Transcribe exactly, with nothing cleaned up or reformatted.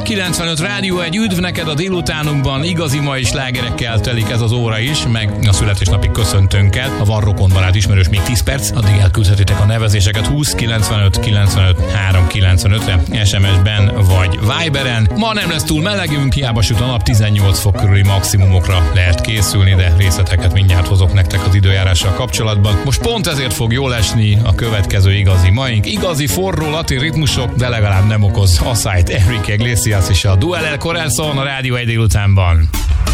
kilencvenöt Rádió egy, üdv neked a délutánunkban, igazi mai slágerekkel telik ez az óra is, meg a születésnapi köszöntőnkkel. Ha van rokonbarát ismerős, még tíz perc, addig elküldhetitek a nevezéseket húsz kilencvenöt kilencvenöt három kilencvenötre es em es-ben vagy Viberen. Ma nem lesz túl melegünk, hiába süt a nap, tizennyolc fok körüli maximumokra lehet készülni, de részleteket mindjárt hozok nektek az időjárással kapcsolatban. Most pont ezért fog jól esni a következő igazi maink. Igazi forró latin ritmusok, de legalább nem okoz asszályt. Enrique Iglesias és a Duel El Corazón a Rádió egy délutánban.